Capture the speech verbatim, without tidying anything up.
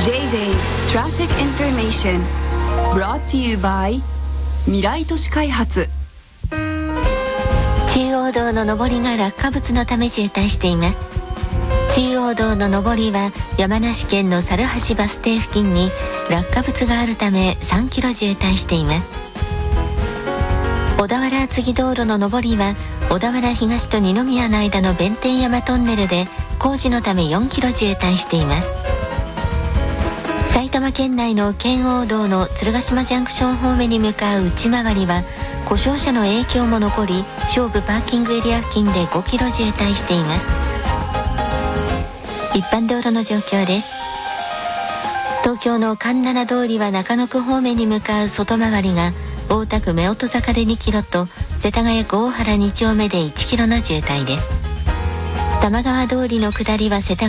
J-Way Traffic Information Brought to you by 未来都市開発。 中央道の上りが落下物のため渋滞しています。中央道の上りは山梨県の猿橋バス停付近に落下物があるためさんキロ渋滞しています。小田原厚木道路の上りは小田原東と二宮の間の弁天山トンネルで工事のためよんキロ渋滞しています。埼玉県内の圏央道の鶴ヶ島ジャンクション方面に向かう内回りは故障車の影響も残り、勝負パーキングエリア付近でごキロ渋滞しています。一般道路の状況です。東京の環七通りは中野区方面に向かう外回りが大田区夫婦坂でにキロと世田谷区大原に丁目でいちキロの渋滞です。玉川通りの下りは世田谷